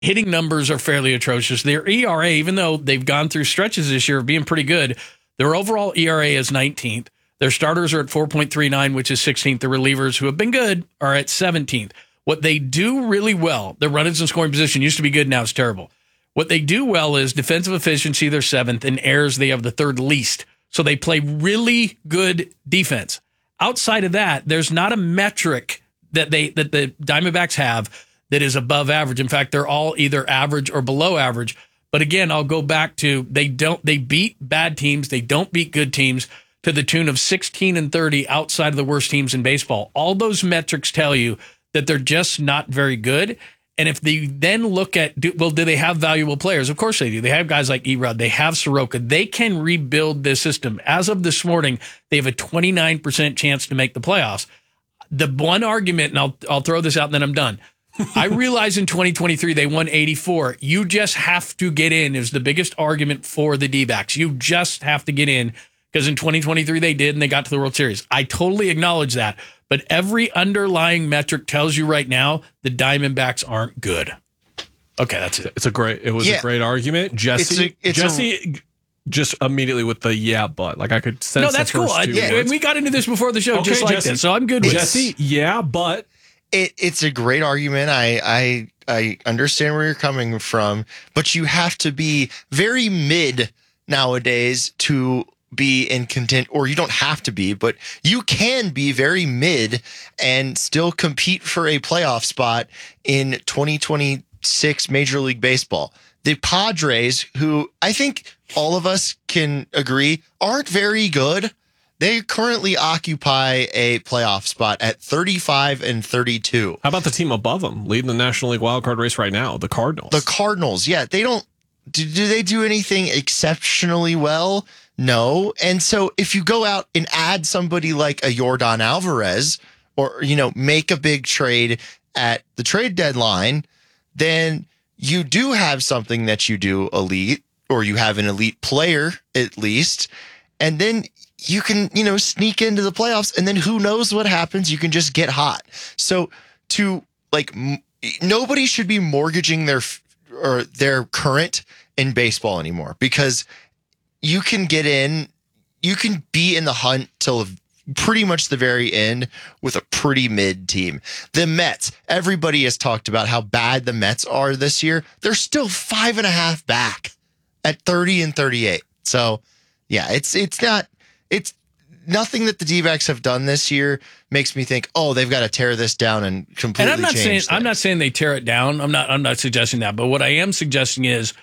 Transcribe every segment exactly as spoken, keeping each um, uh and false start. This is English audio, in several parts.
hitting numbers are fairly atrocious. Their E R A, even though they've gone through stretches this year of being pretty good, their overall E R A is nineteenth. Their starters are at four point three nine, which is sixteenth. The relievers, who have been good, are at seventeenth. What they do really well, their runners in scoring position used to be good, now it's terrible. What they do well is defensive efficiency, they're seventh, and errors, they have the third least. So they play really good defense. Outside of that, there's not a metric that they that the Diamondbacks have that is above average. In fact, they're all either average or below average. But again, I'll go back to they don't they beat bad teams, they don't beat good teams to the tune of sixteen and thirty outside of the worst teams in baseball. All those metrics tell you that they're just not very good. And if they then look at, do, well, do they have valuable players? Of course they do. They have guys like Erod. They have Soroka. They can rebuild this system. As of this morning, they have a twenty-nine percent chance to make the playoffs. The one argument, and I'll I'll throw this out and then I'm done. I realize in twenty twenty-three they won eighty-four. You just have to get in is the biggest argument for the D-backs. You just have to get in because in twenty twenty-three they did and they got to the World Series. I totally acknowledge that. But every underlying metric tells you right now the Diamondbacks aren't good. Okay, that's it. It's a great. It was Yeah. a great argument, Jesse. It's a- it's Jesse, a- just immediately with the yeah, but like I could sense. No, that's the cool. first I, two yeah, words. and we got into this before the show, Okay, just like Jesse. this. So I'm good with Jesse, it. yeah, but It, it's a great argument. I, I I understand where you're coming from, but you have to be very mid nowadays to be in content, or you don't have to be, but you can be very mid and still compete for a playoff spot in twenty twenty-six Major League Baseball. The Padres, who I think all of us can agree aren't very good, they currently occupy a playoff spot at thirty-five and thirty-two. how about the team above them, leading the National League wildcard race right now, the Cardinals? The Cardinals, yeah, they don't. Do, do they do anything exceptionally well? No. And so if you go out and add somebody like a Yordan Alvarez, or you know, make a big trade at the trade deadline, then you do have something that you do elite, or you have an elite player at least, and then you can, you know, sneak into the playoffs, and then who knows what happens? You can just get hot. So to like, m- nobody should be mortgaging their f- or their current in baseball anymore, because you can get in, you can be in the hunt till pretty much the very end with a pretty mid team. The Mets, everybody has talked about how bad the Mets are this year. They're still five and a half back at thirty and thirty-eight. So yeah, it's, it's not, it's nothing that the D-backs have done this year makes me think, oh, they've got to tear this down and completely And I'm not change saying things. I'm not saying they tear it down. I'm not I'm not suggesting that. But what I am suggesting is,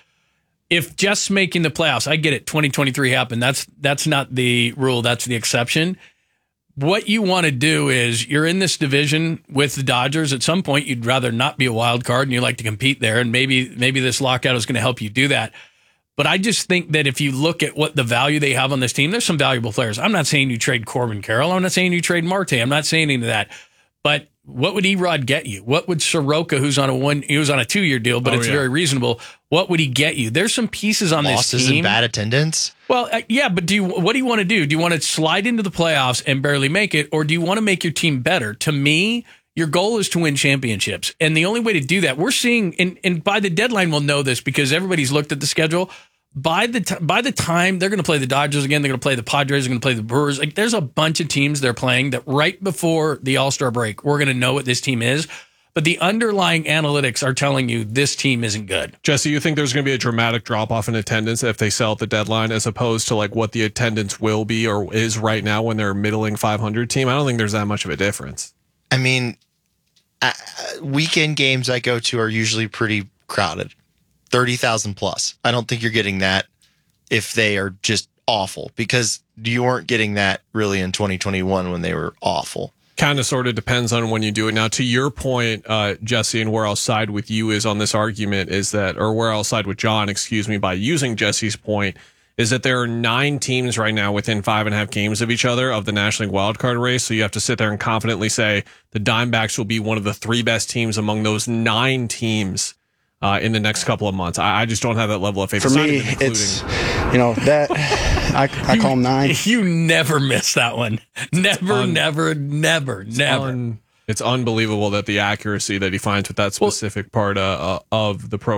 if just making the playoffs, I get it, twenty twenty-three happened. That's that's not the rule. That's the exception. What you want to do is, you're in this division with the Dodgers. At some point, you'd rather not be a wild card and you like to compete there. And maybe maybe this lockout is going to help you do that. But I just think that if you look at what the value they have on this team, there's some valuable players. I'm not saying you trade Corbin Carroll. I'm not saying you trade Marte. I'm not saying any of that. But what would Erod get you? What would Soroka, who's on a one, he was on a two year deal, but Oh, it's yeah. very reasonable. What would he get you? There's some pieces on Losses this team. and bad attendance. Well, uh, yeah, but do you? What do you want to do? Do you want to slide into the playoffs and barely make it, or do you want to make your team better? To me, your goal is to win championships, and the only way to do that, we're seeing, and, and by the deadline, we'll know this because everybody's looked at the schedule. By the t- by the time they're going to play the Dodgers again, they're going to play the Padres, they're going to play the Brewers. Like, there's a bunch of teams they're playing that right before the All-Star break, we're going to know what this team is. But the underlying analytics are telling you this team isn't good. Jesse, you think there's going to be a dramatic drop off in attendance if they sell at the deadline, as opposed to like what the attendance will be or is right now when they're a middling five hundred team? I don't think there's that much of a difference. I mean, uh, weekend games I go to are usually pretty crowded, thirty thousand plus. I don't think you're getting that if they are just awful, because you weren't getting that really in twenty twenty-one when they were awful. Kind of sort of depends on when you do it. Now, to your point, uh, Jesse, and where I'll side with you is on this argument is that, or where I'll side with John, excuse me, by using Jesse's point, is that there are nine teams right now within five and a half games of each other of the National League wildcard race. So you have to sit there and confidently say the Diamondbacks will be one of the three best teams among those nine teams uh, in the next couple of months. I, I just don't have that level of faith. For It's not me, even including- it's, you know, that I, I call them nine. You never miss that one. Never, un- never, never, never. un- It's unbelievable that the accuracy that he finds with that specific part uh, uh, of the pro